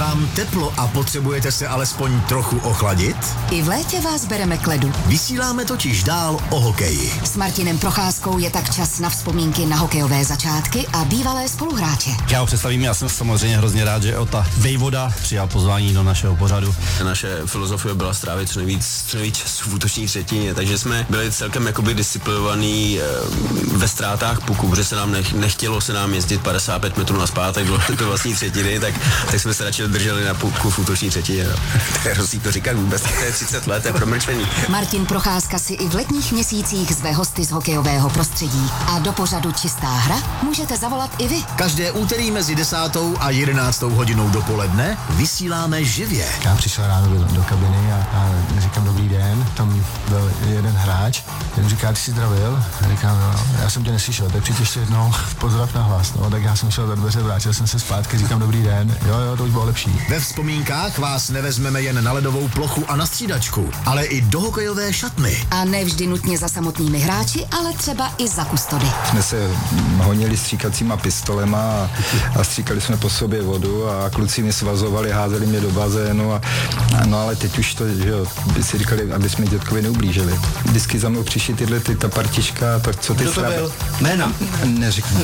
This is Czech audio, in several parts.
vám teplo a potřebujete se alespoň trochu ochladit? I v létě vás bereme k ledu. Vysíláme totiž dál o hokeji. S Martinem Procházkou je tak čas na vzpomínky na hokejové začátky a bývalé spoluhráče. Já ho představím, já jsem samozřejmě hrozně rád, že Ota Vejvoda přijal pozvání do našeho pořadu. Naše filozofie byla strávit co nejvíc času v útoční třetině, takže jsme byli celkem jakoby disciplinovaní ve ztrátách puku, protože se nám nechtělo se nám jezdit 55 metrů nazpátek do vlastní třetiny, tak jsme se radši drželi na puku v útoční třetině. No. To je hrozný to říkat vůbec, to je 30 let, to je promlčení. Martin Procházka si i v letních měsících zve hosty z hokejového prostředí. A do pořadu Čistá hra můžete zavolat i vy. Každé úterý mezi 10. a 11. hodinou dopoledne vysíláme živě. Já přišel ráno do kabiny a říkám dobrý den, tam byl jeden hráč, ten říká, ty jsi zdravil? A říkám, no, já jsem tě neslyšel, tak přijď ještě jednou, pozdrav na hlas, no, tak já jsem šel za dveře, vrátil jsem se zpátky, říkám dobrý den, jo, to už bylo lepší. Ve vzpomínkách vás nevezmeme jen na ledovou plochu a na střídačku, ale i do hokejové šatny. A nevždy nutně za samotnými hráči, ale třeba i za kustody. Jsme se honili stříkacíma pistolema a stříkali jsme po sobě vodu a kluci mě svazovali, házeli mě do bazénu no ale teď už to, že jo, by si říkali, aby jsme dětkovi neublížili. Vždycky za mnou přišli ta partička, tak co ty Kdo to byl? Jména? Neřeknu.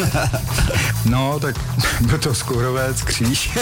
No, tak byl to Skourovec, Kříž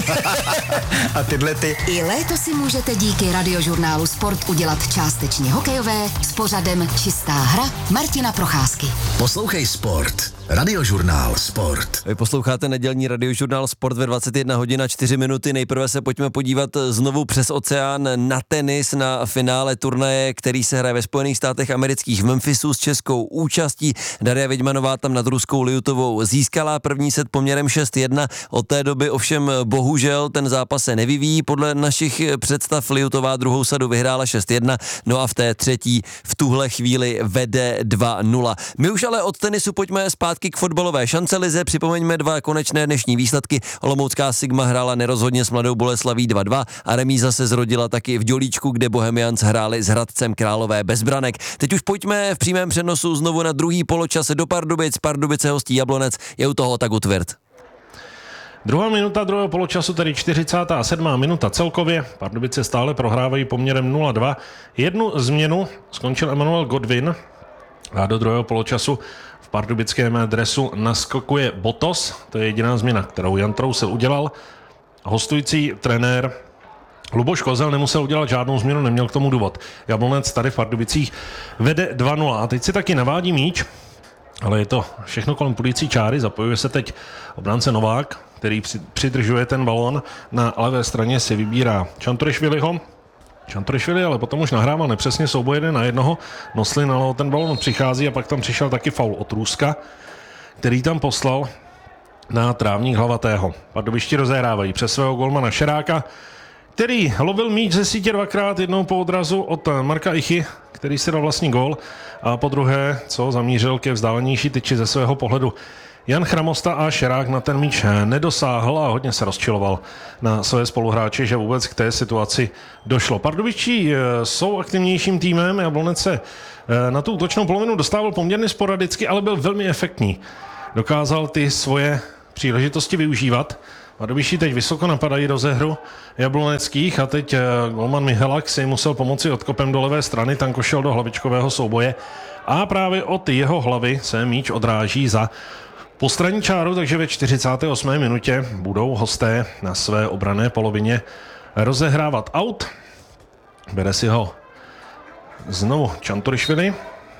a tyhle ty. I léto si můžete díky radiožurnálu Sport udělat částečně hokejové s pořadem Čistá hra Martina Procházky. Poslouchej Sport. Radiožurnál Sport. Vy posloucháte nedělní radiožurnál Sport ve 21 hodin a 4 minuty. Nejprve se pojďme podívat znovu přes oceán na tenis, na finále turnaje, který se hraje ve Spojených státech amerických v Memphisu s českou účastí. Daria Vidmanová tam nad ruskou Liutovou získala první set poměrem 6-1. Od té doby ovšem bohužel ten zápas se nevyvíjí. Podle našich představ Liutová druhou sadu vyhrála 6-1, no a v té třetí v tuhle chvíli vede 2-0. My už ale od tenisu pojďme zpátky k fotbalové šancelize. Připomeňme dva konečné dnešní výsledky. Olomoucká Sigma hrála nerozhodně s Mladou Boleslaví 2-2 a remíza se zrodila taky v Dělíčku, kde Bohemians hráli s Hradcem Králové bez branek. Teď už pojďme v přímém přenosu znovu na druhý poločas do Pardubic. Pardubice hostí Jablonec, je u toho Tagut Tvirt. Druhá minuta druhého poločasu, tedy 47. minuta celkově. Pardubice stále prohrávají poměrem 0-2. Jednu změnu skončil Emanuel Godwin a do druhého poločasu v pardubickém dresu naskakuje Botos. To je jediná změna, kterou Jan Trousil udělal. Hostující trenér Luboš Kozel nemusel udělat žádnou změnu, neměl k tomu důvod. Jablonec tady v Pardubicích vede 2-0 a teď si taky navádí míč, ale je to všechno kolem půlící čáry. Zapojuje se teď obránce Novák, který přidržuje ten balón. Na levé straně si vybírá Čantorišvili, ale potom už nahrával nepřesně souboj 1-1. Noslin, ale ten balón přichází a pak tam přišel taky faul od Růska, který tam poslal na trávník Hlavatého. Pardubičti rozehrávají přes svého golmana Šeráka, který lovil míč ze sítě dvakrát, jednou po odrazu od Marka Ichy, který si dal vlastní gól, a po druhé, co zamířil ke vzdálenější tyči ze svého pohledu Jan Chramosta, a Šerák na ten míč nedosáhl a hodně se rozčiloval na své spoluhráče, že vůbec k té situaci došlo. Pardubičtí jsou aktivnějším týmem, Jablonec se na tu útočnou polovinu dostával poměrně sporadicky, ale byl velmi efektní. Dokázal ty svoje příležitosti využívat. Pardubičtí teď vysoko napadají rozehru jabloneckých a teď golman Mihalak si musel pomoci odkopem do levé strany, Tanko šel do hlavičkového souboje a právě od jeho hlavy se míč odráží za postranní čáru, takže ve 48. minutě budou hosté na své obranné polovině rozehrávat aut. Bere si ho znovu Čantorišvili,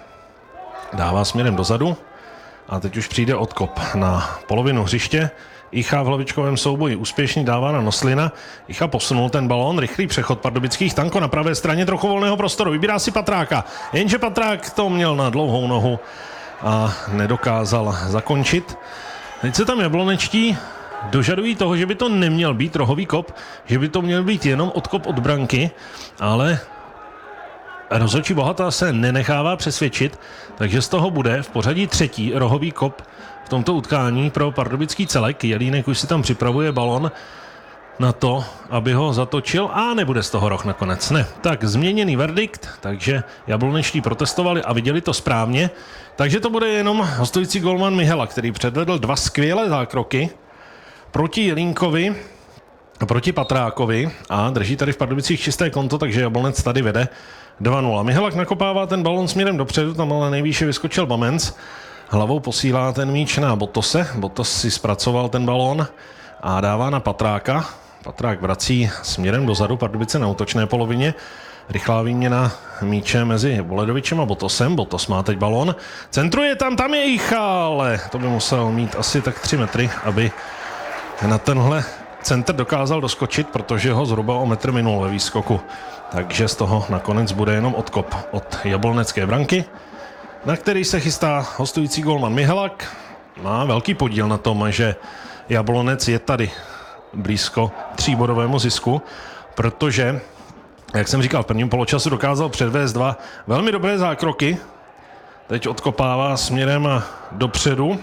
dává směrem dozadu a teď už přijde odkop na polovinu hřiště. Icha v hlavičkovém souboji úspěšně dává na Noslina. Icha posunul ten balón, rychlý přechod pardubických, Tanko na pravé straně, trochu volného prostoru, vybírá si Patráka, jenže Patrák to měl na dlouhou nohu a nedokázal zakončit. Teď se tam jablonečtí dožadují toho, že by to neměl být rohový kop, že by to měl být jenom odkop od branky, ale rozhodčí Bohatá se nenechává přesvědčit, takže z toho bude v pořadí třetí rohový kop v tomto utkání pro pardubický celek. Jelínek už si tam připravuje balon na to, aby ho zatočil, a nebude z toho roh nakonec. Ne. Tak změněný verdikt, takže jablonečtí protestovali a viděli to správně, takže to bude jenom hostující golman Mihela, který předvedl 2 skvělé zákroky proti Jelínkovi proti Patrákovi a drží tady v Pardubicích čisté konto, takže Jablonec tady vede 2-0. Mihalak nakopává ten balon směrem dopředu, tam ale nejvýše vyskočil Bamenc. Hlavou posílá ten míč na Botose. Botos si zpracoval ten balon a dává na Patráka. Patrák vrací směrem dozadu, Pardubice na útočné polovině. Rychlá výměna míče mezi Boledovičem a Botosem. Botos má teď balon. Centruje tam je Jicha, ale to by musel mít asi tak 3 metry, aby na tenhle centr dokázal doskočit, protože ho zhruba o metr minul ve výskoku. Takže z toho nakonec bude jenom odkop od jablonecké branky, na který se chystá hostující golman Mihalak. Má velký podíl na tom, že Jablonec je tady blízko 3bodovému zisku, protože, jak jsem říkal, v prvním poločasu dokázal předvést 2 velmi dobré zákroky. Teď odkopává směrem dopředu,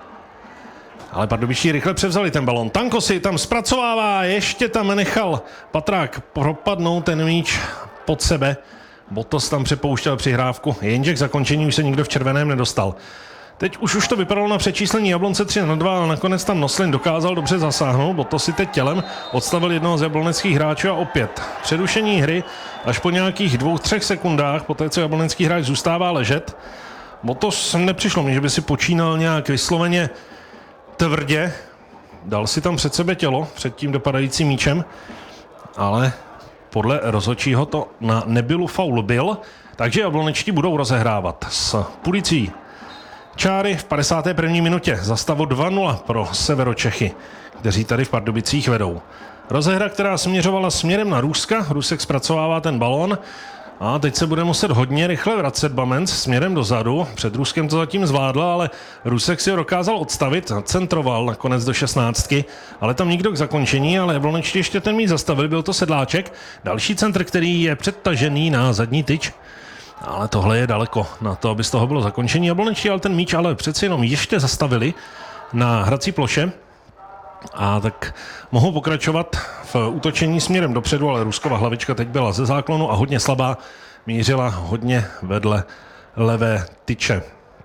ale Pardubičtí rychle převzali ten balon. Tanko si tam zpracovává, ještě tam nechal Patrák propadnout ten míč pod sebe. Botos tam přepouštěl přihrávku, jenže k zakončení už se nikdo v červeném nedostal. Teď už to vypadalo na přečíslení Jablonce 3-2, ale nakonec tam Noslin dokázal dobře zasáhnout. Botos si teď tělem odstavil jednoho z jabloneckých hráčů a opět přerušení hry až po nějakých 2-3 sekundách, poté co jablonecký hráč zůstává ležet. Botos nepřišlo mi, že by si počínal nějak vysloveně tvrdě, dal si tam před sebe tělo, před tím dopadajícím míčem, ale podle rozhodčího to na nebylu faul byl, takže jablonečtí budou rozehrávat s Policí Čáry v 51. minutě za stavu 2-0 pro Severočechy, kteří tady v Pardubicích vedou. Rozehra, která směřovala směrem na Růska, Rusek zpracovává ten balón a teď se bude muset hodně rychle vracet Bamenc směrem dozadu. Před Ruskem to zatím zvládl, ale Rusek si ho dokázal odstavit, centroval nakonec do 16, ale tam nikdo k zakončení, ale jablonečtí ještě ten míč zastavili, byl to Sedláček. Další centr, který je předtažený na zadní tyč, ale tohle je daleko na to, aby z toho bylo zakončení. Jablonečtí ale ten míč ale přeci jenom ještě zastavili na hrací ploše a tak mohou pokračovat v útočení směrem dopředu, ale Ruskova hlavička teď byla ze záklonu a hodně slabá, mířila hodně vedle levé tyče.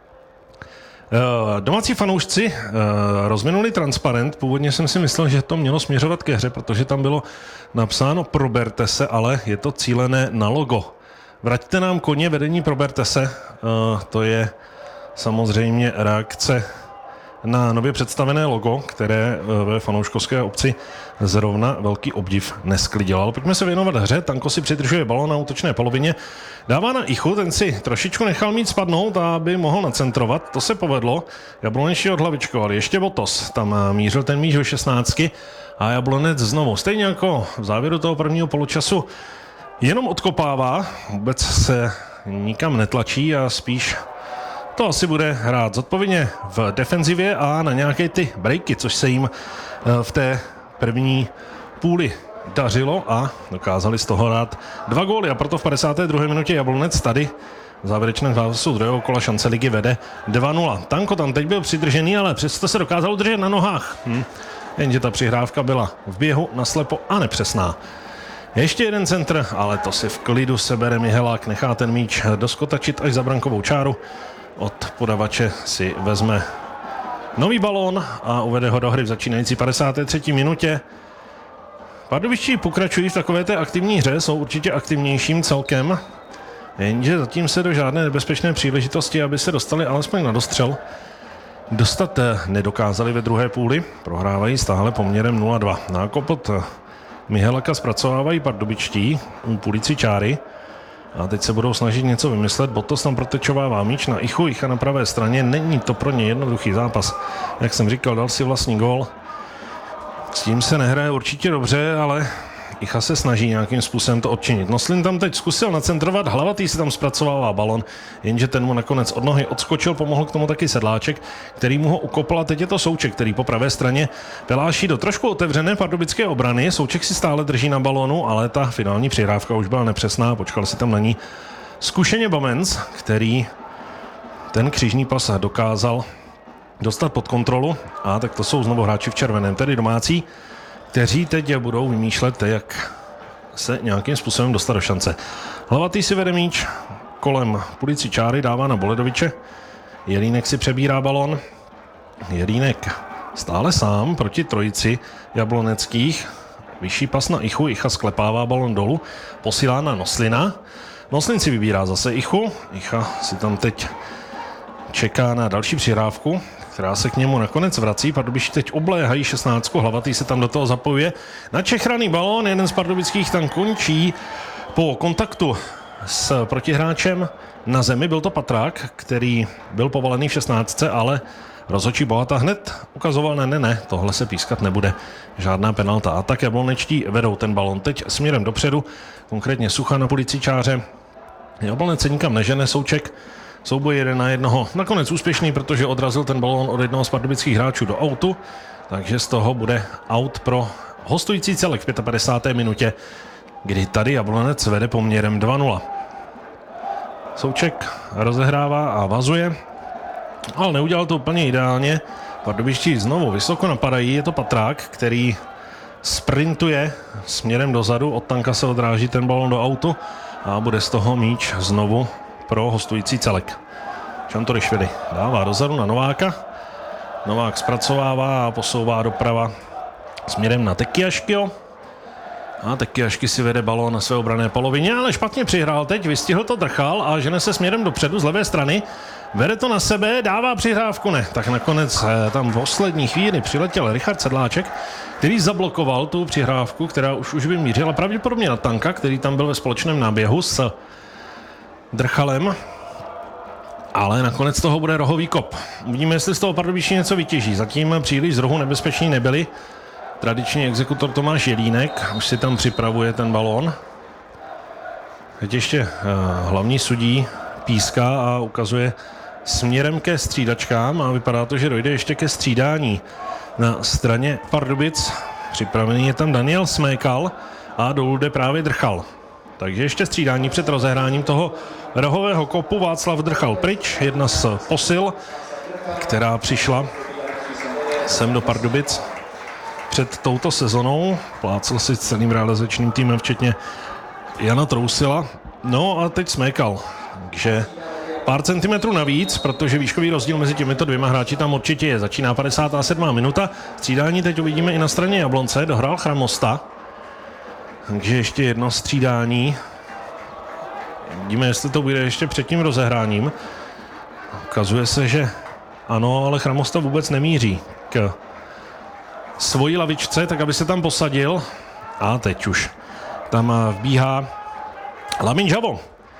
Domácí fanoušci rozvinuli transparent. Původně jsem si myslel, že to mělo směřovat ke hře, protože tam bylo napsáno proberte se, ale je to cílené na logo. Vraťte nám koně, vedení proberte se. To je samozřejmě reakce na nově představené logo, které ve fanouškovské obci zrovna velký obdiv nesklidilo. Ale pojďme se věnovat hře. Tanko si přidržuje balón na útočné polovině. Dává na Ichu, ten si trošičku nechal mít spadnout, aby mohl nacentrovat. To se povedlo. Jablonečtí odhlavičkovali. Ještě Botos. Tam mířil ten míč do 16 a Jablonec znovu. Stejně jako v závěru toho prvního poločasu jenom odkopává. Vůbec se nikam netlačí a spíš to asi bude hrát zodpovědně v defenzivě a na nějaké ty breaky, což se jim v té první půli dařilo a dokázali z toho dát 2 góly a proto v 52. minutě Jablonec tady v závěrečném zápasu druhého kola šance ligy vede 2-0. Tanko tam teď byl přidržený, ale přesto se dokázal udržet na nohách. Jenže ta přihrávka byla v běhu naslepo a nepřesná. Ještě jeden centr, ale to si v klidu sebere Mihalák, nechá ten míč doskotačit až za brankovou čáru. Od podavače si vezme nový balón a uvede ho do hry v začínající 53. minutě. Pardubičtí pokračují v takové té aktivní hře, jsou určitě aktivnějším celkem, jenže zatím se do žádné nebezpečné příležitosti, aby se dostali alespoň na dostřel, dostat nedokázali ve druhé půli. Prohrávají stále poměrem 0-2. Nákop od Mihalaka zpracovávají Pardubičtí u Policí Čáry. A teď se budou snažit něco vymyslet. Botos tam protečovává míč na Ichu. Icha na pravé straně. Není to pro ně jednoduchý zápas. Jak jsem říkal, dal si vlastní gól. S tím se nehraje určitě dobře, ale Icha se snaží nějakým způsobem to odčinit. Noslin tam teď zkusil nacentrovat, Hlavatý si tam zpracovává balon, jenže ten mu nakonec od nohy odskočil, pomohl k tomu taky Sedláček, který mu ho ukopl a teď je to Souček, který po pravé straně peláší do trošku otevřené pardubické obrany. Souček si stále drží na balonu, ale ta finální přihrávka už byla nepřesná, počkal si tam na ní zkušeně Bamenc, který ten křížní pas dokázal dostat pod kontrolu a tak to jsou znovu hráči v červeném, tedy domácí, kteří teď budou vymýšlet, jak se nějakým způsobem dostat do šance. Hlavatý si vede míč kolem Policí Čáry, dává na Boledoviče. Jelínek si přebírá balon. Jelínek stále sám proti trojici jabloneckých. vyšší pas na Ichu, Icha sklepává balon dolů, posílá na Noslina. Noslin si vybírá zase Ichu, Icha si tam teď čeká na další přihrávku, která se k němu nakonec vrací. Pardubičtí teď obléhají 16, Hlavatý se tam do toho zapojuje. Na čechraný balón, jeden z pardubických tam končí po kontaktu s protihráčem na zemi. Byl to Patrák, který byl povalený v 16, ale rozhodčí Bohata hned ukazoval, ne, tohle se pískat nebude, žádná penalta. A tak jablonečtí vedou ten balón teď směrem dopředu, konkrétně Sucha na policičáře. Jablonec se nikam nežene, Souček souboj 1-1. Nakonec úspěšný, protože odrazil ten balón od jednoho z pardubických hráčů do autu, takže z toho bude out pro hostující Celek v 55. minutě, kdy tady Jablonec vede poměrem 2-0. Souček rozehrává a vazuje, ale neudělal to úplně ideálně. Pardubičtí znovu vysoko napadají, je to Patrák, který sprintuje směrem dozadu, od tanka se odráží ten balón do autu a bude z toho míč znovu pro hostující Celek. Čantorišvili dává dozadu na Nováka. Novák zpracovává a posouvá doprava směrem na Tekiaškio. A Tekiašky si vede balón na své obranné polovině, ale špatně přihrál teď, vystihl to Drchal a žene se směrem dopředu z levé strany. Vede to na sebe, dává přihrávku, ne. Tak nakonec tam v poslední chvíli přiletěl Richard Sedláček, který zablokoval tu přihrávku, která už by mířila pravděpodobně na Tanka, který tam byl ve společném náběhu s Drchalem. Ale nakonec toho bude rohový kop. Uvidíme, jestli z toho Pardubičtí něco vytěží. Zatím příliš z rohu nebezpeční nebyli. Tradiční exekutor Tomáš Jelínek už si tam připravuje ten balón. Teď ještě hlavní sudí píská a ukazuje směrem ke střídačkám a vypadá to, že dojde ještě ke střídání na straně Pardubic. Připravený je tam Daniel Smékal a dolů jde právě Drchal. Takže ještě střídání před rozehráním toho rohového kopu. Václav Drchal pryč, jedna z posil, která přišla sem do Pardubic před touto sezonou. Plácel si s celým realizačním týmem, včetně Jana Trousila. No a teď Smékal. Takže pár centimetrů navíc, protože výškový rozdíl mezi těmito dvěma hráči tam určitě je. Začíná 57. minuta. Střídání teď uvidíme i na straně Jablonce. Dohrál Chramosta. Takže ještě jedno střídání. Vidíme, jestli to bude ještě před tím rozehráním. Ukazuje se, že ano, ale Chramosta vůbec nemíří k svojí lavičce, tak aby se tam posadil. A teď už tam vbíhá Lamin Žavo.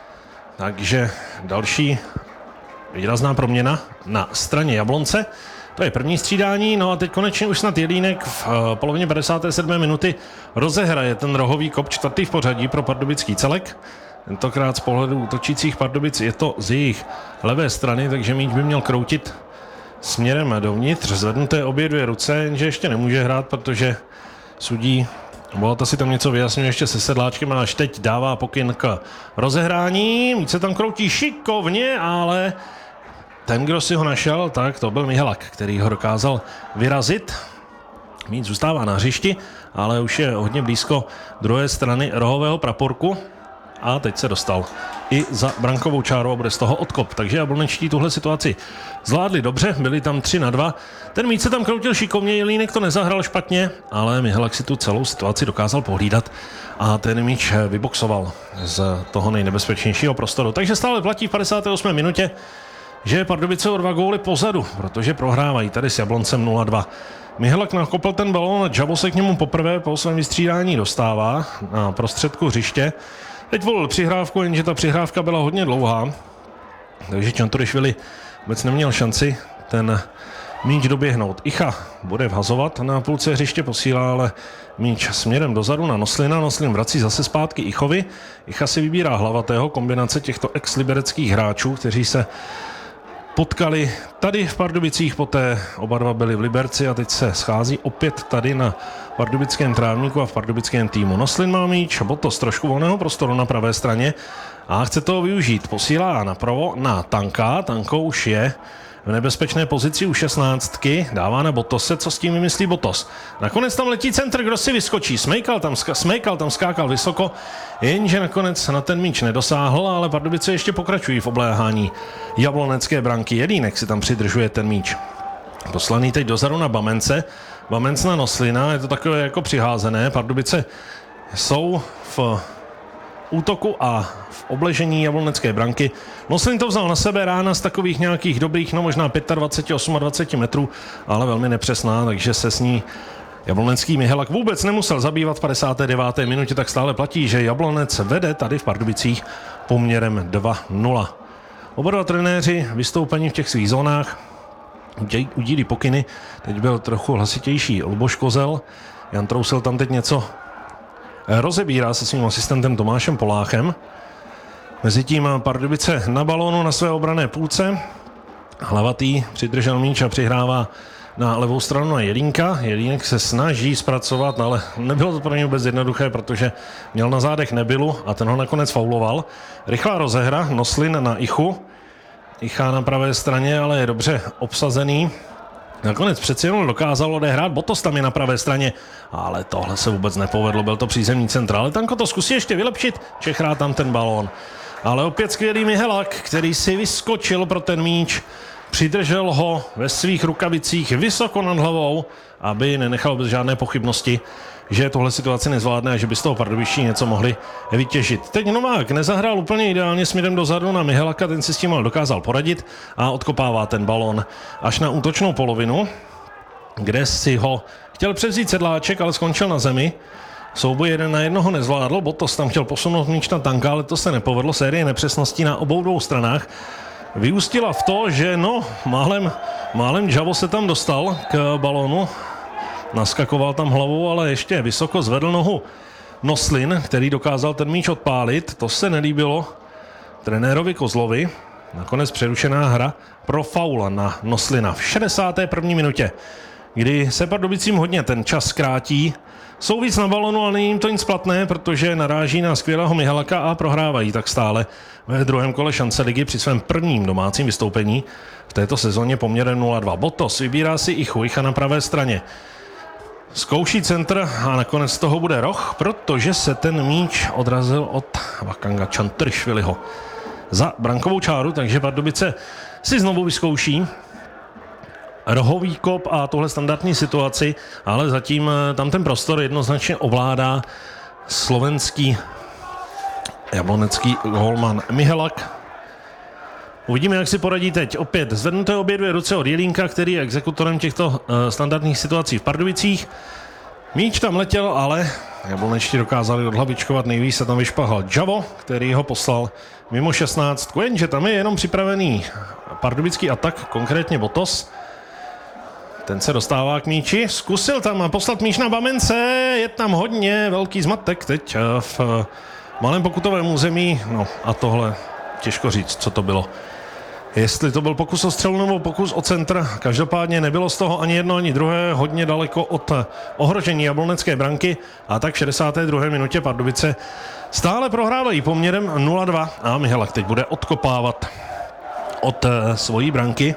Takže další výrazná proměna na straně Jablonce. To je první střídání, no a teď konečně už snad Jelínek v polovině 57. minuty rozehraje ten rohový kop, čtvrtý v pořadí pro pardubický Celek. Tentokrát z pohledu útočících Pardubic je to z jejich levé strany, takže míč by měl kroutit směrem dovnitř. Zvednuté obě dvě ruce, jenže ještě nemůže hrát, protože sudí Bohata si tam něco vyjasňuje ještě se Sedláčkem a až teď dává pokyn k rozehrání. Míč se tam kroutí šikovně, ale ten, kdo si ho našel, tak to byl Mihalak, který ho dokázal vyrazit. Míč zůstává na hřišti, ale už je hodně blízko druhé strany rohového praporku. A teď se dostal i za brankovou čáru a bude z toho odkop. Takže jablonečtí tuhle situaci zvládli dobře, byli tam 3-2. Ten míč se tam kroutil šikovně, Jelínek to nezahrál špatně, ale Mihalak si tu celou situaci dokázal pohlídat a ten míč vyboxoval z toho nejnebezpečnějšího prostoru. Takže stále platí v 58. minutě, že Pardubice o 2 góly pozadu, protože prohrávají tady s Jabloncem 0-2. Mihalak nakopl ten balón a Džabo se k němu poprvé po svém vystřídání dostává na prostředku hřiště. Teď volil přihrávku, jenže ta přihrávka byla hodně dlouhá, takže Čantorišvili vůbec neměl šanci ten míč doběhnout. Icha bude vhazovat na půlce hřiště, posílá ale míč směrem dozadu na Noslina. Noslin vrací zase zpátky Ichovi. Icha si vybírá Hlavatého, kombinace těchto ex-libereckých hráčů, kteří se potkali tady v Pardubicích, poté oba dva byli v Liberci a teď se schází opět tady na pardubickém trávníku a v pardubickém týmu. Noslin má míč, Botos trošku volného prostoru na pravé straně a chce toho využít. Posílá napravo na Tanka, Tanko už je v nebezpečné pozici u 16, dává na Botose, co s tím vymyslí Botos. Nakonec tam letí centr, kdo si vyskočí, Smejkal tam skákal vysoko, jenže nakonec na ten míč nedosáhl, ale Pardubice ještě pokračují v obléhání jablonecké branky. Jelínek si tam přidržuje ten míč. Poslaný teď dozadu na Bamence, Bamenc na Noslina, je to takové jako přiházené. Pardubice jsou v útoku a v obležení jablonecké branky. Noslin to vzal na sebe, rána z takových nějakých dobrých, no možná 25, 28 metrů, ale velmi nepřesná, takže se s ní jablonecký Mihalak vůbec nemusel zabývat v 59. minutě, tak stále platí, že Jablonec vede tady v Pardubicích poměrem 2-0. Oba dva trenéři vystoupení v těch svých zónách udílí pokyny. Teď byl trochu hlasitější Luboš Kozel. Jan Trousil tam teď něco rozebírá se svým asistentem Tomášem Poláchem. Mezitím Pardubice na balónu na své obranné půlce. Hlavatý přidržel míč a přihrává na levou stranu na Jelínka. Jelínek se snaží zpracovat, ale nebylo to pro něj vůbec jednoduché, protože měl na zádech Nebylu a ten ho nakonec fauloval. Rychlá rozehra, Noslin na Ichu. Icha na pravé straně, ale je dobře obsazený. Nakonec přeci jenom dokázal odehrát, Botos tam je na pravé straně, ale tohle se vůbec nepovedlo, byl to přízemní centr, ale Tanko to zkusí ještě vylepšit, Čechrá tam ten balón. Ale opět skvělý Mihalak, který si vyskočil pro ten míč, přidržel ho ve svých rukavicích vysoko nad hlavou, aby nenechal bez žádné pochybnosti, že tohle situaci nezvládne a že by z toho Pardubičtí něco mohli vytěžit. Teď Novák nezahrál úplně ideálně směrem dozadu na Mihalaka, ten si s tím ale dokázal poradit a odkopává ten balón až na útočnou polovinu, kde si ho chtěl převzít Sedláček, ale skončil na zemi. Souboj 1 na 1 ho nezvládl, Botos tam chtěl posunout míč na Tanka, ale to se nepovedlo, série nepřesností na obou dvou stranách vyústila v to, že málem Javo se tam dostal k balónu, naskakoval tam hlavou, ale ještě vysoko zvedl nohu Noslin, který dokázal ten míč odpálit, to se nelíbilo trenérovi Kozlovi, nakonec přerušená hra pro faul na Noslina v 61. minutě, kdy se Pardubicím hodně ten čas zkrátí. Jsou víc na balonu, ale není jim to nic platné, protože naráží na skvělého Mihalaka a prohrávají tak stále ve druhém kole šance ligy při svém prvním domácím vystoupení v této sezóně poměrem 0-2. Botos vybírá si Icha na pravé straně. Zkouší centr a nakonec z toho bude roh, protože se ten míč odrazil od Vakanga Čantršviliho za brankovou čáru, takže Pardubice si znovu vyzkouší rohový kop a tuhle standardní situaci, ale zatím tam ten prostor jednoznačně ovládá slovenský jablonecký golman Mihalak. Uvidíme, jak si poradí teď. Opět zvednuté obě dvě ruce od Jelínka, který je exekutorem těchto standardních situací v Pardubicích. Míč tam letěl, ale jablonečtí dokázali odhlavičkovat, nejvíc se tam vyšpahal Javo, který ho poslal mimo 16, jenže tam je jenom připravený pardubický atak, konkrétně Botos. Ten se dostává k míči, zkusil tam poslat míč na Bamence, je tam hodně velký zmatek teď v malém pokutovém území, no a tohle těžko říct, co to bylo. Jestli to byl pokus o střelu nebo pokus o centr, každopádně nebylo z toho ani jedno, ani druhé, hodně daleko od ohrožení jablonecké branky a tak v 62. minutě Pardubice stále prohrávají poměrem 0-2 a Mihalak teď bude odkopávat od svojí branky.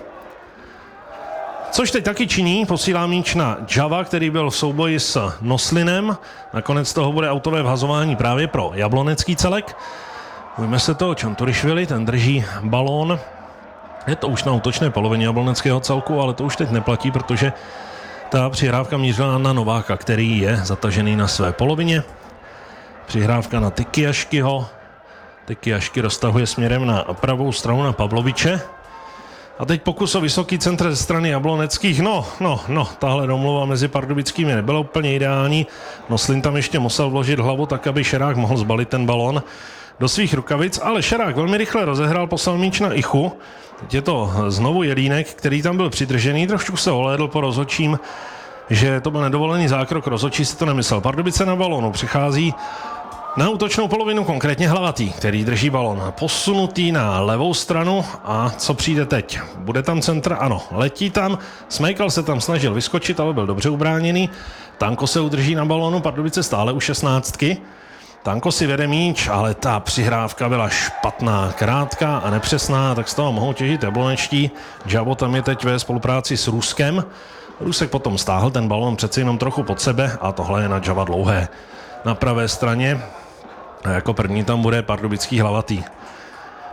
Což teď taky činí, posílá míč na Java, který byl v souboji s Noslinem. Nakonec toho bude autové vhazování právě pro jablonecký celek. Ujme se toho Čanturišvili, ten drží balón. Je to už na útočné polovině jabloneckého celku, ale to už teď neplatí, protože ta přihrávka mířila na Nováka, který je zatažený na své polovině. Přihrávka na Tykiaškyho. Tykiašky roztahuje směrem na pravou stranu na Pavloviče. A teď pokus o vysoký centr ze strany jabloneckých. No, tahle domluva mezi pardubickými nebyla úplně ideální. Noslin tam ještě musel vložit hlavu tak, aby Šerák mohl zbalit ten balon do svých rukavic, ale Šerák velmi rychle rozehrál, poslal míč na Ichu. Teď je to znovu Jelínek, který tam byl přidržený, trošku se olédl po rozhodčím, že to byl nedovolený zákrok, rozhodčí si to nemyslel. Pardubice na balonu přichází na útočnou polovinu, konkrétně Hlavatý, který drží balon posunutý na levou stranu a co přijde teď? Bude tam centr? Ano, letí tam, Smejkal se tam snažil vyskočit, ale byl dobře ubráněný. Tanko se udrží na balonu, Pardubice stále u 16. Tanko si vede míč, ale ta přihrávka byla špatná, krátká a nepřesná, tak z toho mohou těžit jablonečtí. Javo tam je teď ve spolupráci s Ruskem. Rusek potom stáhl ten balon přeci jenom trochu pod sebe a tohle je na Java dlouhé. Na pravé straně a jako první tam bude pardubický Hlavatý.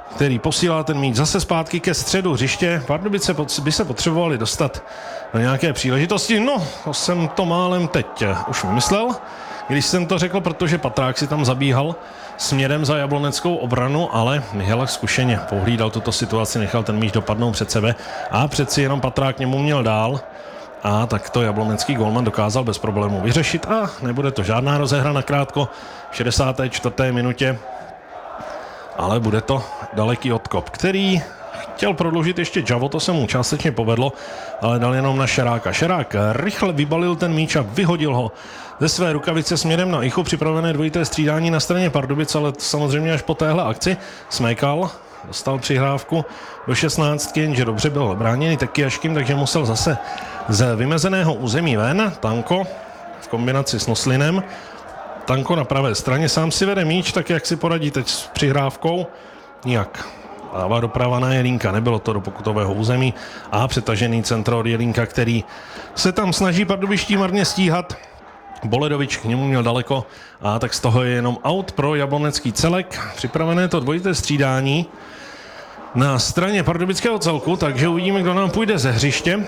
který posílá ten míč zase zpátky ke středu hřiště. Pardubice by se potřebovali dostat do nějaké příležitosti. No, to jsem to málem teď už vymyslel, když jsem to řekl, protože Patrák si tam zabíhal směrem za jabloneckou obranu, ale Mihalak zkušeně pohlídal tuto situaci, nechal ten míč dopadnout před sebe a přeci jenom Patrák k němu měl dál. A tak to jablonecký golman dokázal bez problémů vyřešit a nebude to žádná rozehra nakrátko v 64. minutě, ale bude to daleký odkop, který chtěl prodloužit ještě Javo, to se mu částečně povedlo, ale dal jenom na Šeráka. Šerák rychle vybalil ten míč a vyhodil ho ze své rukavice směrem na Ichu, připravené dvojité střídání na straně Pardubic, ale samozřejmě až po téhle akci Smejkal dostal přihrávku do 16, jenže dobře byl bráněný Tekyjaškým, takže musel zase z vymezeného území ven. Tanko v kombinaci s Noslinem. Tanko na pravé straně sám si vede míč, tak jak si poradí teď s přihrávkou? Nijak. Dává doprava na Jelínka, nebylo to do pokutového území a přetažený centro od Jelínka, který se tam snaží pardubiští marně stíhat. Boledovič k němu měl daleko a tak z toho je jenom out pro jablonecký celek. Připravené to dvojité střídání na straně pardubického celku, takže uvidíme, kdo nám půjde ze hřiště.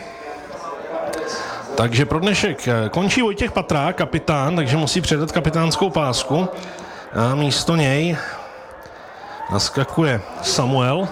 Takže pro dnešek končí Vojtěch Patrák, kapitán, takže musí předat kapitánskou pásku a místo něj naskakuje Samuel.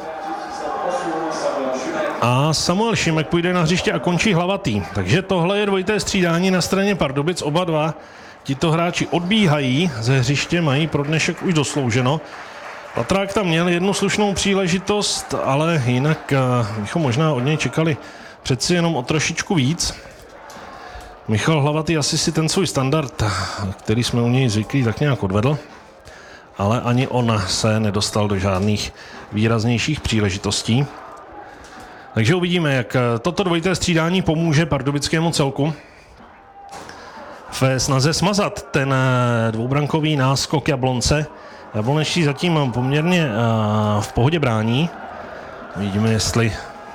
A Samuel Šimek půjde na hřiště a končí Hlavatý. Takže tohle je dvojité střídání na straně Pardubic. Oba dva tito hráči odbíhají ze hřiště, mají pro dnešek už doslouženo. Patrák tam měl jednu slušnou příležitost, ale jinak bychom možná od něj čekali přeci jenom o trošičku víc. Michal Hlavatý asi si ten svůj standard, který jsme u něj zvyklí, tak nějak odvedl, ale ani on se nedostal do žádných výraznějších příležitostí. Takže uvidíme, jak toto dvojité střídání pomůže pardubickému celku ve snaze smazat ten dvoubrankový náskok Jablonce. Jablonečtí zatím poměrně v pohodě brání. Vidíme, jestli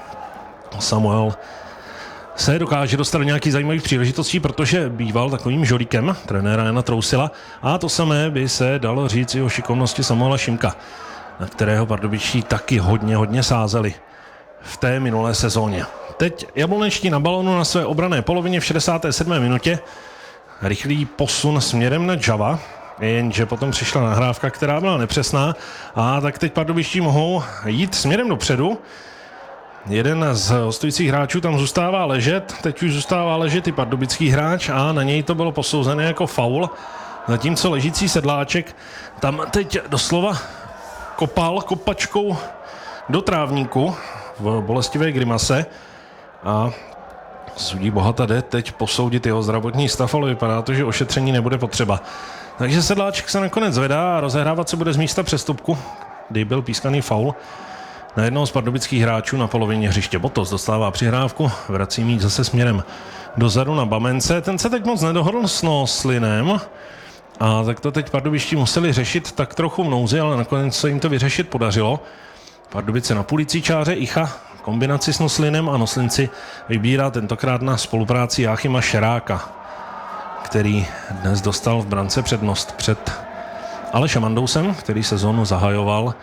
Samuel se dokáže dostat do nějakých zajímavých příležitostí, protože býval takovým žolíkem trenéra Jana Trousila a to samé by se dalo říct i o šikovnosti Samuela Šimka, na kterého pardubičtí taky hodně sázeli v té minulé sezóně. Teď jablonečtí na balonu na své obranné polovině v 67. minutě. Rychlý posun směrem na Java, jenže potom přišla nahrávka, která byla nepřesná a tak teď pardubičtí mohou jít směrem dopředu. Jeden z hostujících hráčů tam zůstává ležet, teď už zůstává ležet i pardubický hráč a na něj to bylo posouzené jako faul, zatímco ležící Sedláček tam teď doslova kopal kopačkou do trávníku v bolestivé grimase a sudí Bohata jde teď posoudit jeho zdravotní stav, ale vypadá to, že ošetření nebude potřeba. Takže Sedláček se nakonec zvedá a rozehrávat se bude z místa přestupku, kdy byl pískaný faul na jednoho z pardubických hráčů na polovině hřiště. Botos dostává přihrávku, vrací míč zase směrem dozadu na Bamence. Ten se teď moc nedohodl s Noslinem a tak to teď pardubiští museli řešit tak trochu v nouzi, ale nakonec se jim to vyřešit podařilo. Pardubice na půlicí čáře, Icha v kombinaci s Noslinem a Noslinci vybírá tentokrát na spolupráci Jáchyma Šeráka, který dnes dostal v brance přednost před Alešem Mandousem, který sezónu zahajoval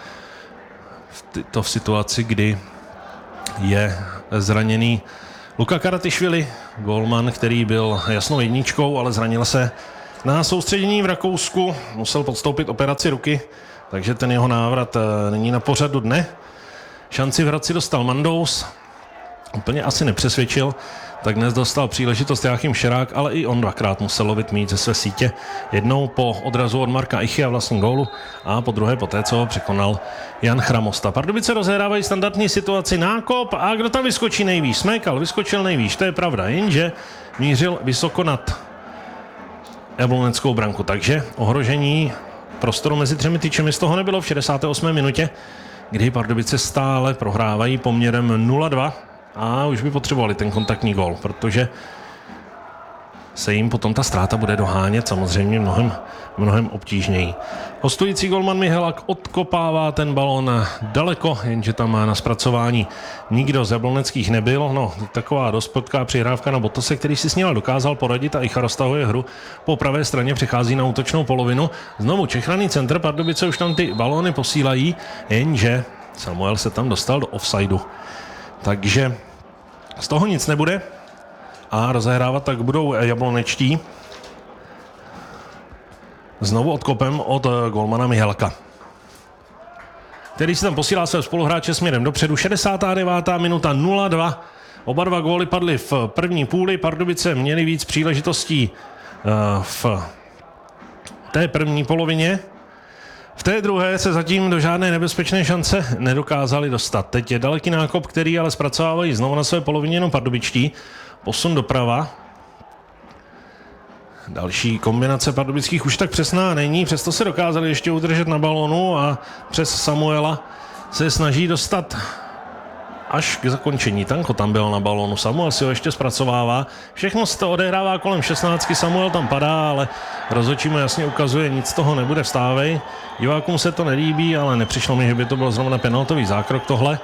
v situaci, kdy je zraněný Luka Karatišvili, gólman, který byl jasnou jedničkou, ale zranil se na soustředění v Rakousku, musel podstoupit operaci ruky, takže ten jeho návrat není na pořadu dne. Šanci v Hradci dostal Mandous, úplně asi nepřesvědčil, tak dnes dostal příležitost Jáchym Šerák, ale i on dvakrát musel lovit míč ze své sítě. Jednou po odrazu od Marka Ichy a vlastním gólu a po druhé poté, co ho překonal Jan Chramosta. Pardubice rozehrávají standardní situaci, nákop a kdo tam vyskočí nejvýš? Smejkal vyskočil nejvýš, to je pravda, jenže mířil vysoko nad jabloneckou branku, takže ohrožení prostoru mezi třemi tyčemi z toho nebylo v 68. minutě, kdy Pardubice stále prohrávají poměrem 0-2 a už by potřebovali ten kontaktní gól, protože se jim potom ta ztráta bude dohánět samozřejmě mnohem obtížněji. Hostující golman Mihalak odkopává ten balón daleko, jenže tam na zpracování nikdo z jabloneckých nebyl. No, taková dost prudká přihrávka na Botose, který si s ním dokázal poradit a Icha roztahuje hru. Po pravé straně přechází na útočnou polovinu. Znovu čechraný centr, Pardubice už tam ty balóny posílají, jenže Samuel se tam dostal do offsideu. Takže z toho nic nebude a rozehrávat tak budou jablonečtí. Znovu odkopem od golmana Mihalka, který si tam posílá své spoluhráče směrem dopředu. 69. minuta 0-2. Oba dva góly padly v první půli. Pardubice měly víc příležitostí v té první polovině. V té druhé se zatím do žádné nebezpečné šance nedokázali dostat. Teď je daleký nákop, který ale zpracovávají znovu na své polovině jenom pardubičtí. Posun doprava. Další kombinace pardubických už tak přesná není, přesto se dokázali ještě udržet na balonu a přes Samuela se snaží dostat až k zakončení. Tanko tam byl na balonu, Samuel si ho ještě zpracovává. Všechno se to odehrává kolem 16, Samuel tam padá, ale rozhodčí mu jasně ukazuje, nic z toho nebude, vstávej. Divákům se to nelíbí, ale nepřišlo mi, že by to byl zrovna penaltový zákrok tohle.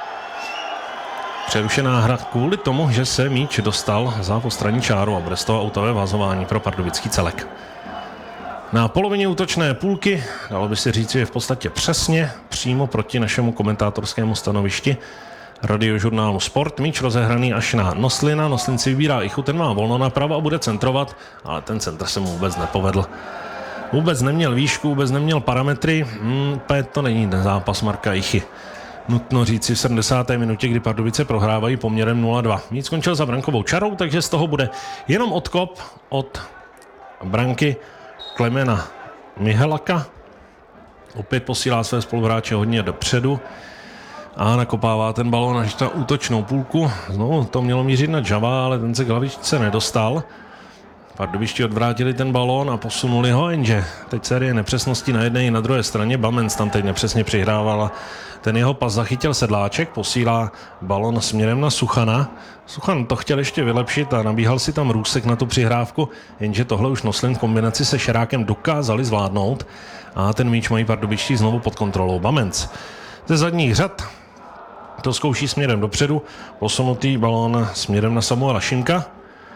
Přerušená hra kvůli tomu, že se míč dostal za postranní čáru a bude z toho autové vázování pro pardubický celek. Na polovině útočné půlky, dalo by se říct, že je v podstatě přesně přímo proti našemu komentátorskému stanovišti radiožurnálu Sport. Míč rozehraný až na Noslina. Noslin si vybírá Ichu, ten má volno napravo a bude centrovat, ale ten centr se mu vůbec nepovedl. Vůbec neměl výšku, vůbec neměl parametry. To není ten zápas Marka Ichy. Nutno říci v 70. minutě, kdy Pardubice prohrávají poměrem 0-2. Míč skončil za brankovou čarou, takže z toho bude jenom odkop od branky Klemena Mihalaka. Opět posílá své spoluhráče hodně dopředu a nakopává ten balón až na útočnou půlku. Znovu to mělo mířit na Java, ale ten se k hlavičce nedostal. Pardubičti odvrátili ten balón a posunuli ho, jenže teď série nepřesností na jedné i na druhé straně. Bamens tam teď nepřesně přihrával. Ten jeho pas zachytil Sedláček, posílá balon směrem na Suchana. Suchan to chtěl ještě vylepšit a nabíhal si tam Růsek na tu přihrávku, jenže tohle už Noslin v kombinaci se Šerákem dokázali zvládnout a ten míč mají Pardubičtí znovu pod kontrolou. Bamens ze zadních řad to zkouší směrem dopředu, posunutý balón směrem na Samuela Šimka.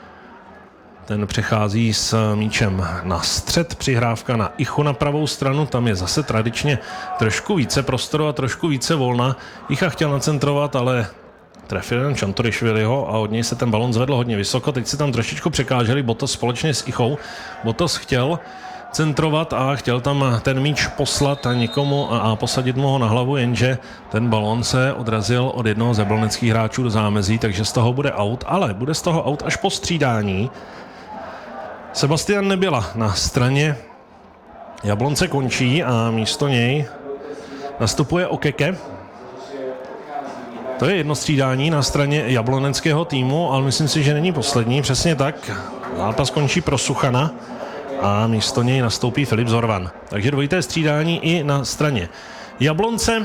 Ten přechází s míčem na střed, přihrávka na Ichu na pravou stranu, tam je zase tradičně trošku více prostoru a trošku více volna. Icha chtěl nacentrovat, ale trefil jen Čantorišviliho a od něj se ten balon zvedl hodně vysoko. Teď se tam trošičku překáželi Botos společně s Ichou. Botos chtěl centrovat a chtěl tam ten míč poslat někomu a posadit mu ho na hlavu, jenže ten balon se odrazil od jednoho z jablonneckých hráčů do zámezí, takže z toho bude out, ale bude z toho out až po střídání. Sebastian Nebyla na straně Jablonce končí a místo něj nastupuje Okeke. To je jedno střídání na straně jabloneckého týmu, ale myslím si, že není poslední. Přesně tak. Zápas končí pro Suchana a místo něj nastoupí Filip Zorvan. Takže dvojité střídání i na straně Jablonce.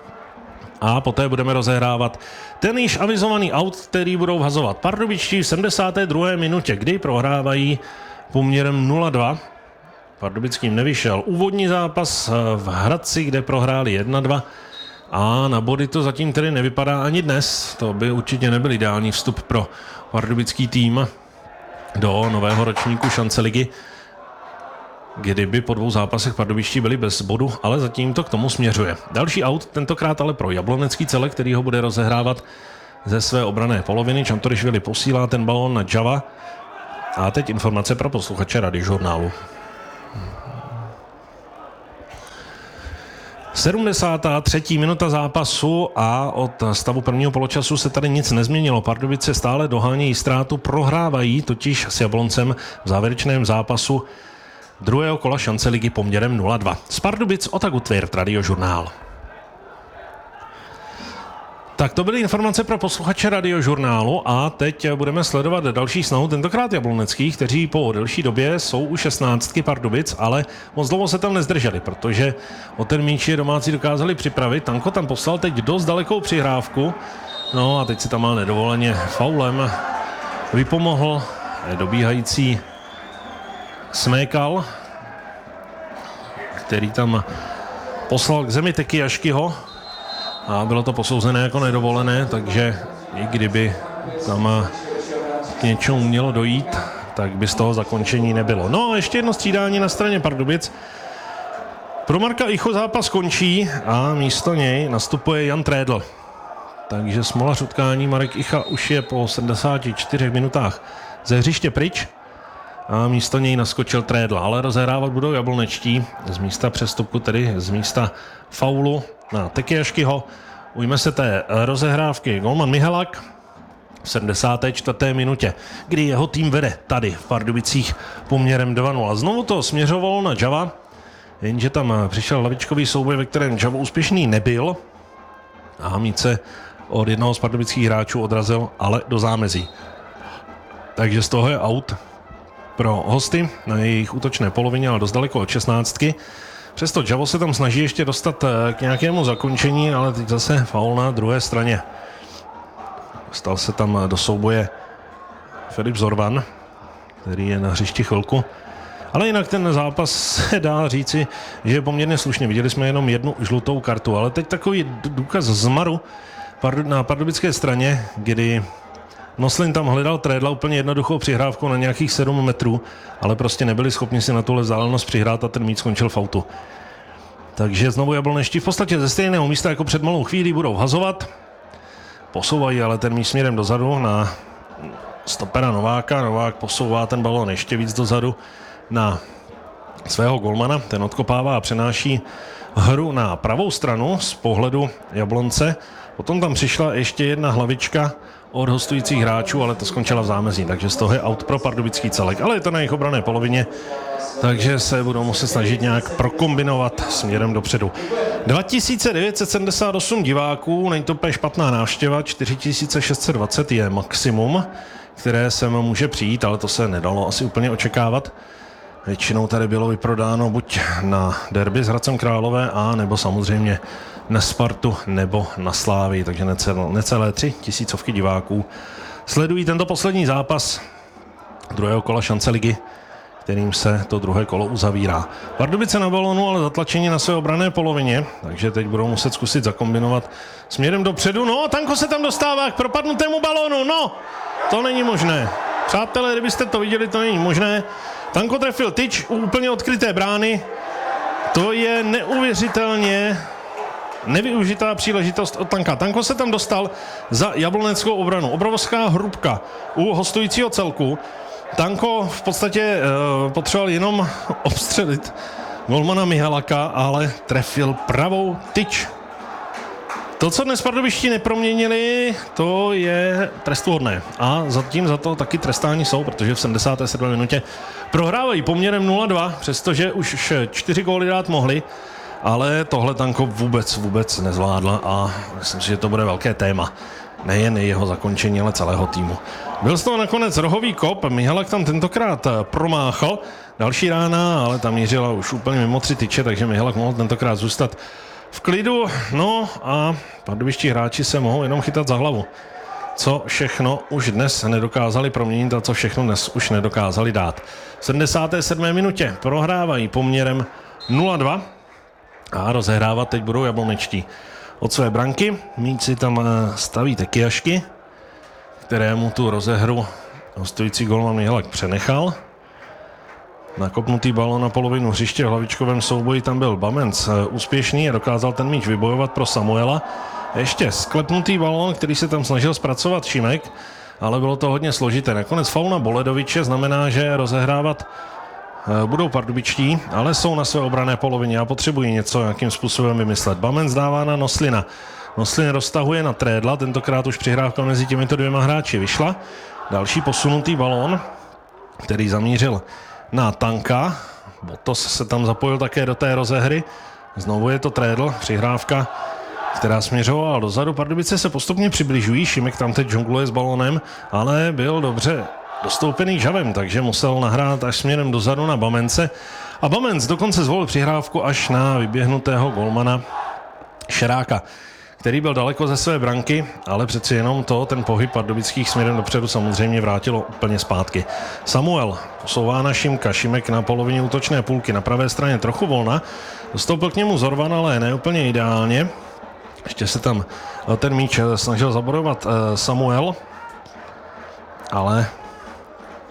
A poté budeme rozehrávat ten již avizovaný aut, který budou vhazovat Pardubičtí v 72. minutě, kdy prohrávají poměrem 0-2. Pardubickým nevyšel úvodní zápas v Hradci, kde prohráli 1-2 a na body to zatím tedy nevypadá ani dnes. To by určitě nebyl ideální vstup pro pardubický tým do nového ročníku šance ligy, kdyby po dvou zápasech Pardubičtí byli bez bodu, ale zatím to k tomu směřuje. Další aut, tentokrát ale pro jablonecký celek, který ho bude rozehrávat ze své obranné poloviny. Čantorišvili posílá ten balón na Java. A teď informace pro posluchače radiožurnálu. 73. minuta zápasu a od stavu prvního poločasu se tady nic nezměnilo. Pardubice stále dohánějí ztrátu, prohrávají totiž s Jabloncem v závěrečném zápasu druhého kola šance ligy poměrem 0-2. Z Pardubic Otaku Tvěrt, radiožurnál. Tak to byly informace pro posluchače radiožurnálu a teď budeme sledovat další snahu, tentokrát jabloneckých, kteří po delší době jsou u 16 Pardubic, ale moc dlouho se tam nezdrželi, protože o ten míč je domácí dokázali připravit. Tanko tam poslal teď dost dalekou přihrávku, no a teď si tam mal nedovoleně faulem vypomohl dobíhající Smékal, který tam poslal k zemi Teky Jaškyho. A bylo to posouzené jako nedovolené, takže i kdyby tam k něčemu mělo dojít, tak by z toho zakončení nebylo. No a ještě jedno střídání na straně Pardubic. Pro Marka Ichu zápas končí a místo něj nastupuje Jan Trédl. Takže smolař utkání Marek Icha už je po 74 minutách ze hřiště pryč a místo něj naskočil Trédl, ale rozehrávat budou jablonečtí z místa přestupku, tedy z místa faulu na Tekiaškyho. Ujme se té rozehrávky golman Mihalak v 74. minutě, kdy jeho tým vede tady v Pardubicích poměrem 2-0. Znovu to směřovalo na Java, jenže tam přišel lavičkový souboj, ve kterém Java úspěšný nebyl a míč se od jednoho z pardubických hráčů odrazil, ale do zámezí. Takže z toho je out pro hosty na jejich útočné polovině, ale dost daleko od 16. Přesto Javo se tam snaží ještě dostat k nějakému zakončení, ale teď zase faul na druhé straně. Dostal se tam do souboje Filip Zorvan, který je na hřišti chvilku. Ale jinak ten zápas se dá říci, že je poměrně slušně. Viděli jsme jenom jednu žlutou kartu, ale teď takový důkaz zmaru na pardubické straně, kdy Noslin tam hledal Trédla úplně jednoduchou přihrávkou na nějakých 7 metrů, ale prostě nebyli schopni si na tuhle vzdálenost přihrát a ten míč skončil v autu. Takže znovu jablonečtí v podstatě ze stejného místa jako před malou chvílí budou vhazovat. Posouvají ale ten míč směrem dozadu na stopera Nováka. Novák posouvá ten balón ještě víc dozadu na svého golmana. Ten odkopává a přenáší hru na pravou stranu z pohledu Jablonce. Potom tam přišla ještě jedna hlavička od hostujících hráčů, ale to skončila v zámezí, takže z toho je out pro pardubický celek. Ale je to na jejich obranné polovině, takže se budou muset snažit nějak prokombinovat směrem dopředu. 2978 diváků, není to úplně špatná návštěva, 4620 je maximum, které sem může přijít, ale to se nedalo asi úplně očekávat. Většinou tady bylo vyprodáno buď na derby s Hradcem Králové, a nebo samozřejmě na Spartu nebo na Slávii, takže necelé 3000 diváků sledují tento poslední zápas druhého kola šance ligy, kterým se to druhé kolo uzavírá. Pardubice na balonu, ale zatlačení na své obranné polovině, takže teď budou muset zkusit zakombinovat směrem dopředu. No, Tanko se tam dostává k propadnutému balónu, no, to není možné. Přátelé, kdybyste to viděli, to není možné. Tanko trefil tyč u úplně odkryté brány, to je neuvěřitelně nevyužitá příležitost od Tanka. Tanko se tam dostal za jabloneckou obranu. Obrovská hrubka u hostujícího celku. Tanko v podstatě potřeboval jenom obstřelit golmana Mihalaka, ale trefil pravou tyč. To, co dnes pardubičtí neproměnili, to je trestuhodné. A zatím za to taky trestání jsou, protože v 77. minutě prohrávají poměrem 0-2, přestože už 4 góly dát mohli, ale tohle Tanko vůbec nezvládla a myslím si, že to bude velké téma. Nejen jeho zakončení, ale celého týmu. Byl z toho nakonec rohový kop, Mihalak tam tentokrát promáchal, další rána, ale tam mířila už úplně mimo 3 tyče, takže Mihalak mohl tentokrát zůstat v klidu, no a pardubičtí hráči se mohou jenom chytat za hlavu. Co všechno už dnes nedokázali proměnit a co všechno dnes už nedokázali dát. V 77. minutě prohrávají poměrem 0-2 a rozehrávat teď budou jablonečtí. Od své branky míč si tam staví Tekiašky, kterému tu rozehru hostující golman Mihalak přenechal. Nakopnutý balón na polovinu hřiště v hlavičkovém souboji, tam byl Bamenc úspěšný a dokázal ten míč vybojovat pro Samuela. Ještě sklepnutý balón, který se tam snažil zpracovat Šimek, ale bylo to hodně složité. Nakonec faul na Boledoviče znamená, že rozehrávat budou pardubičtí, ale jsou na své obranné polovině a potřebují něco nějakým způsobem vymyslet. Bamenc dává na Noslina. Noslin roztahuje na Trédla, tentokrát už přihrávka mezi těmito dvěma hráči vyšla. Další posunutý balón, který zamířil na Tanka. Botos se tam zapojil také do té rozehry. Znovu je to Trédl, přihrávka, která směřovala dozadu. Pardubice se postupně přibližují, Šimek tam teď žongluje s balonem, ale byl dobře dostoupený Žavem, takže musel nahrát až směrem dozadu na Bamence. A Bamenc dokonce zvolil přihrávku až na vyběhnutého golmana Šeráka, který byl daleko ze své branky, ale přeci jenom ten pohyb pardubických směrem dopředu samozřejmě vrátilo úplně zpátky. Samuel posouvá na Šimka, Šimek na polovině útočné půlky, na pravé straně trochu volna, dostoupil k němu Zorvan, ale ne úplně ideálně. Ještě se tam ten míč snažil zabodovat Samuel, ale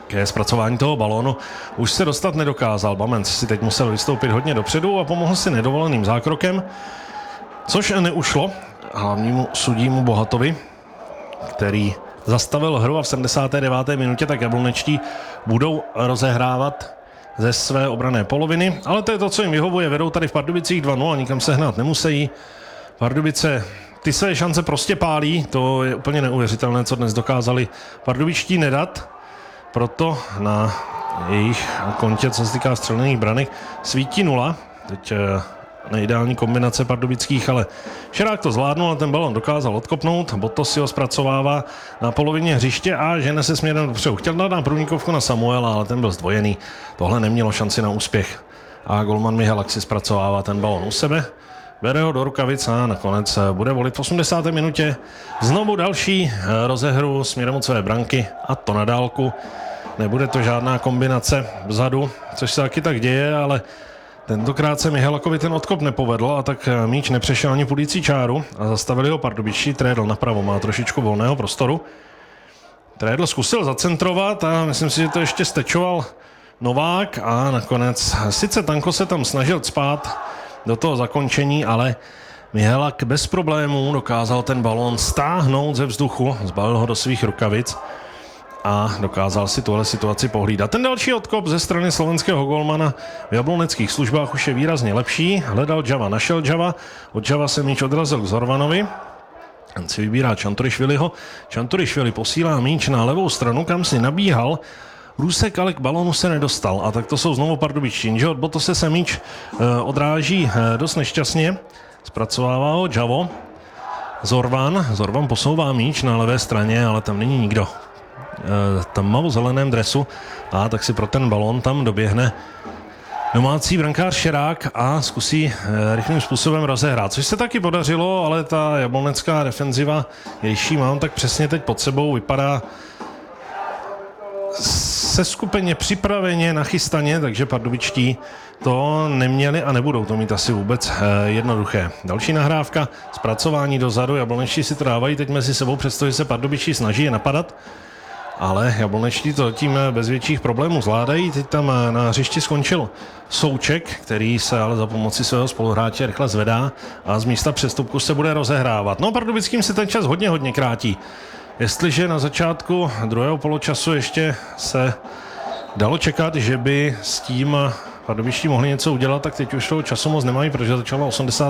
ke zpracování toho balónu. Už se dostat nedokázal. Bamenc si teď musel vystoupit hodně dopředu a pomohl si nedovoleným zákrokem, což neušlo hlavnímu sudímu Bohatovi, který zastavil hru a v 79. minutě tak jablonečtí budou rozehrávat ze své obranné poloviny, ale to je to, co jim vyhovuje. Vedou tady v Pardubicích 2-0 a nikam se hnát nemusí. Pardubice ty své šance prostě pálí, to je úplně neuvěřitelné, co dnes dokázali pardubičtí nedat. Proto na jejich kontě, co se týká střelených branek, svítí 0. Teď neideální kombinace pardubických, ale Šerák to zvládnul a ten balon dokázal odkopnout. Botos si ho zpracovává na polovině hřiště a žene se směrem dopředu. Chtěl dát na průnikovku na Samuela, ale ten byl zdvojený. Tohle nemělo šanci na úspěch. A golman Mihalak si zpracovává ten balon u sebe. Bere ho do rukavic a nakonec bude volit v 80. minutě znovu další rozehru směrem od své branky a to na dálku. Nebude to žádná kombinace vzadu, což se taky tak děje, ale tentokrát se Mihalakovi ten odkop nepovedl a tak míč nepřešel ani půlící čáru a zastavili ho pardubičtí. Trédl napravo, má trošičku volného prostoru. Trédl zkusil zacentrovat a myslím si, že to ještě stečoval Novák a nakonec sice Tanko se tam snažil cpát do toho zakončení, ale Mihalak bez problémů dokázal ten balón stáhnout ze vzduchu, zbalil ho do svých rukavic a dokázal si tuhle situaci pohlídat. Ten další odkop ze strany slovenského golmana v jabloneckých službách už je výrazně lepší. Hledal Java, našel Java, od Java se míč odrazil k Zorvanovi. Ten si vybírá Čanturišviliho. Čanturišvili posílá míč na levou stranu, kam si nabíhal. Růsek ale k balonu se nedostal a tak to jsou znovu pardubičtí, že od Botose se míč odráží dost nešťastně. Zpracovává ho Javo. Zorvan posouvá míč na levé straně, ale tam není nikdo. Tmavo-zeleném dresu a tak si pro ten balón tam doběhne domácí brankář Šerák a zkusí rychlým způsobem rozehrát, což se taky podařilo, ale ta jablonecká defenziva, jejíž mám tak přesně teď pod sebou, vypadá seskupeně, připraveně, nachystaně, takže pardubičtí to neměli a nebudou to mít asi vůbec jednoduché. Další nahrávka, zpracování dozadu, jablonečtí si to dávají teď mezi sebou, přestože se pardubičtí snaží je napadat, ale jablonečtí to tím bez větších problémů zvládají. Teď tam na hřišti skončil Souček, který se ale za pomoci svého spoluhráče rychle zvedá a z místa přestupku se bude rozehrávat. No, pardubickým se ten čas hodně krátí. Jestliže na začátku druhého poločasu ještě se dalo čekat, že by s tím pardubičtí mohli něco udělat, tak teď už toho času moc nemají, protože začala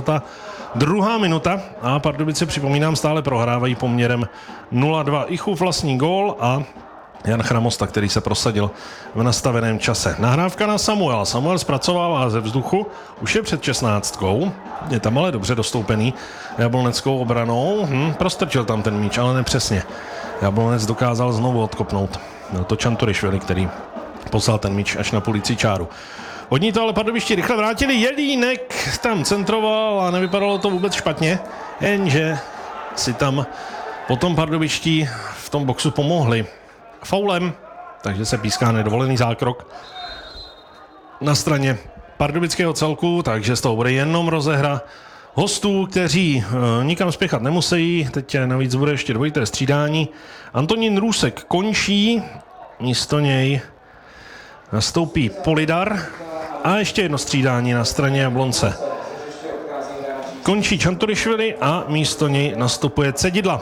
82. minuta a Pardubice, připomínám, stále prohrávají poměrem 0-2. Ichův vlastní gól a Jan Chramosta, který se prosadil v nastaveném čase. Nahrávka na Samuela. Samuel zpracovává ze vzduchu, už je před 16. Je tam ale dobře dostoupený jabloneckou obranou. Prostrčil tam ten míč, ale nepřesně. Jablonec dokázal znovu odkopnout. Byl to Čanturišvili, který poslal ten míč až na půlící čáru. Od ní to ale pardubičtí rychle vrátili. Jelínek tam centroval a nevypadalo to vůbec špatně, jenže si tam potom pardubičtí v tom boxu pomohli faulem, takže se píská nedovolený zákrok na straně pardubického celku, takže z toho bude jenom rozehra hostů, kteří nikam spěchat nemusí. Teď navíc bude ještě dvojité střídání. Antonín Růsek končí, místo něj nastoupí Polidar a ještě jedno střídání na straně Jablonce. Končí Čanturišvili a místo něj nastupuje Cedidla.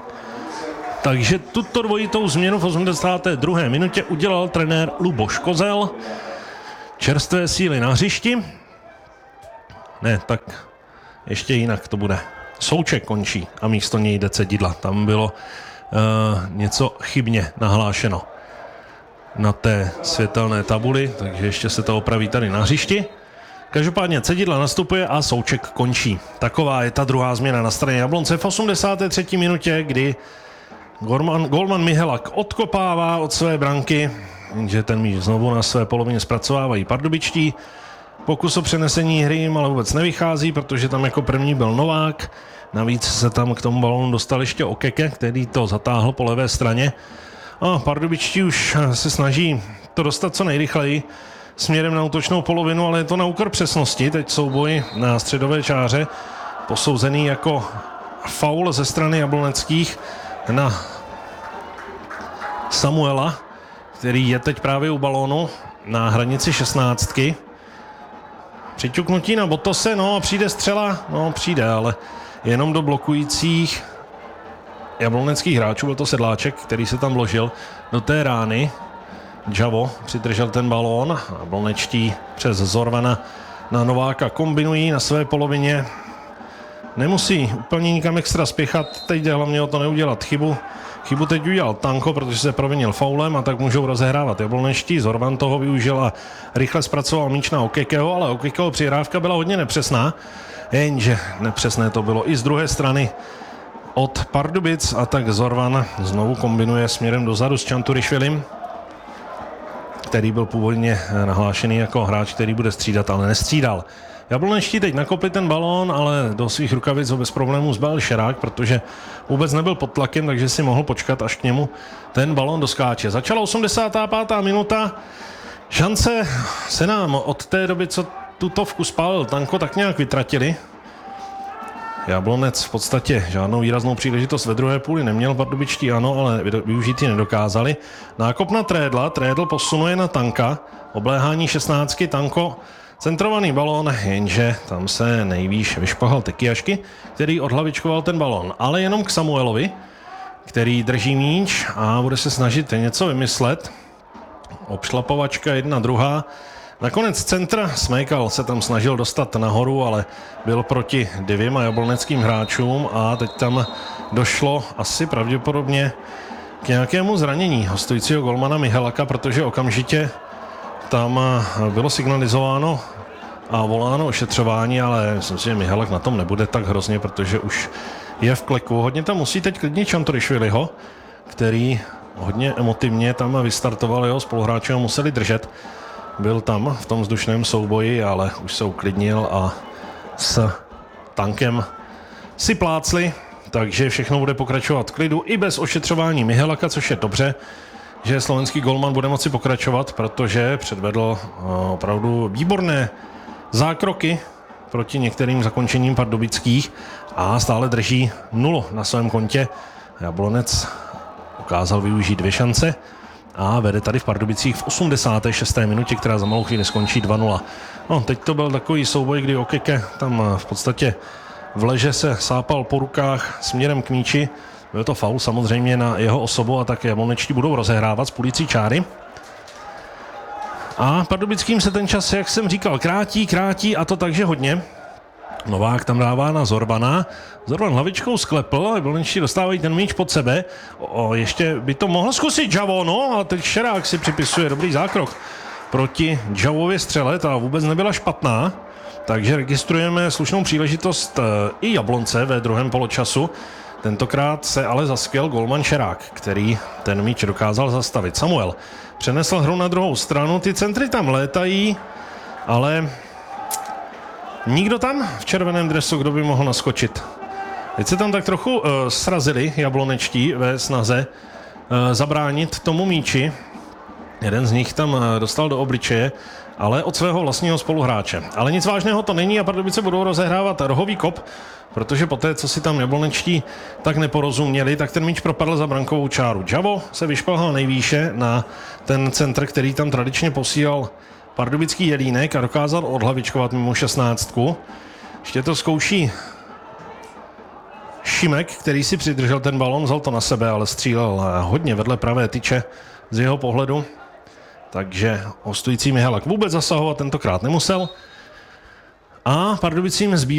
Takže tuto dvojitou změnu v 82. minutě udělal trenér Luboš Kozel. Čerstvé síly na hřišti. Ne, tak ještě jinak to bude. Souček končí a místo něj jde Cedidla. Tam bylo něco chybně nahlášeno na té světelné tabuli, takže ještě se to opraví tady na hřišti. Každopádně Cedidla nastupuje a Souček končí. Taková je ta druhá změna na straně Jablonce v 83. minutě, kdy golman Mihalak odkopává od své branky, že ten míč znovu na své polovině zpracovávají pardubičtí. Pokus o přenesení hry jim ale vůbec nevychází, protože tam jako první byl Novák. Navíc se tam k tomu balónu dostal ještě Okeke, který to zatáhl po levé straně. A pardubičtí už se snaží to dostat co nejrychleji směrem na útočnou polovinu, ale je to na úkor přesnosti. Teď souboj na středové čáře, posouzený jako faul ze strany jabloneckých na Samuela, který je teď právě u balónu na hranici 16. Přiťuknutí na Botose, no a přijde střela, no přijde, ale jenom do blokujících jabloneckých hráčů, byl to Sedláček, který se tam vložil do té rány. Javo přidržel ten balón, jablonečtí přes Zorvana na Nováka kombinují na své polovině. Nemusí úplně nikam extra spěchat, teď jde hlavně o to neudělat chybu. Chybu teď udělal Tanko, protože se provinil faulem a tak můžou rozehrávat jablonečtí. Zorvan toho využil a rychle zpracoval míč na Okekeho, ale Okekeho přihrávka byla hodně nepřesná. Jenže nepřesné to bylo i z druhé strany od Pardubic a tak Zorvan znovu kombinuje směrem dozadu s Čanturišvilim, který byl původně nahlášený jako hráč, který bude střídat, ale nestřídal. Jablonečtí teď nakopli ten balón, ale do svých rukavic ho bez problémů zbal Šerák, protože vůbec nebyl pod tlakem, takže si mohl počkat, až k němu ten balón doskáče. Začala 85. minuta. Šance se nám od té doby, co tutovku spálil Tanko, tak nějak vytratili. Jablonec v podstatě žádnou výraznou příležitost ve druhé půli neměl, pardubičtí ano, ale využít ji nedokázali. Nákop na Trédla, Trédl posunuje na Tanka, obléhání 16, Tanko, centrovaný balón, jenže tam se nejvýš vyšplhal Tekiašky, který odhlavičkoval ten balón, ale jenom k Samuelovi, který drží míč a bude se snažit něco vymyslet. Obšlapovačka jedna, druhá. Nakonec centra Smejkal se tam snažil dostat nahoru, ale byl proti 2 jabloneckým hráčům a teď tam došlo asi pravděpodobně k nějakému zranění hostujícího golmana Mihalaka, protože okamžitě tam bylo signalizováno a voláno ošetřování, ale myslím si, že Mihalak na tom nebude tak hrozně, protože už je v kleku. Hodně tam musí teď klidnit Čanturišviliho, který hodně emotivně tam vystartoval, jeho spoluhráči ho museli držet. Byl tam v tom vzdušném souboji, ale už se uklidnil a s Tankem si plácli, takže všechno bude pokračovat v klidu i bez ošetřování Mihalaka, což je dobře, že slovenský golman bude moci pokračovat, protože předvedl opravdu výborné zákroky proti některým zakončením pardubických a stále drží 0 na svém kontě. Jablonec ukázal využít 2 šance a vede tady v Pardubicích v 86. minutě, která za malou chvíli skončí 2-0. No, teď to byl takový souboj, kdy Okeke tam v podstatě v leže se sápal po rukách směrem k míči. Byl to faul samozřejmě na jeho osobu a tak jablonečtí budou rozehrávat z půlící čáry. A pardubickým se ten čas, jak jsem říkal, krátí a to takže hodně. Novák tam dává na Zorbana. Zorban hlavičkou sklepl, ale jablonečtí dostávají ten míč pod sebe. Ještě by to mohl zkusit Javo, no a teď Šerák si připisuje dobrý zákrok proti Javově střele, ta vůbec nebyla špatná. Takže registrujeme slušnou příležitost i Jablonce ve druhém poločasu. Tentokrát se ale zaskvěl golman Šerák, který ten míč dokázal zastavit. Samuel přenesl hru na druhou stranu, ty centry tam létají, ale nikdo tam v červeném dresu, kdo by mohl naskočit. Teď se tam tak trochu srazili jablonečtí ve snaze zabránit tomu míči. Jeden z nich tam dostal do obličeje, ale od svého vlastního spoluhráče. Ale nic vážného to není a Pardubice budou rozehrávat rohový kop, protože poté, co si tam jablonečtí tak neporozuměli, tak ten míč propadl za brankovou čáru. Javo se vyšplhal nejvýše na ten centr, který tam tradičně posílal pardubický Jelínek a dokázal odhlavičkovat mimo 16. Ještě to zkouší Šimek, který si přidržel ten balon, vzal to na sebe, ale střílel hodně vedle pravé tyče z jeho pohledu. Takže hostující Mihalak vůbec zasahovat tentokrát nemusel. A Pardubicím zbývá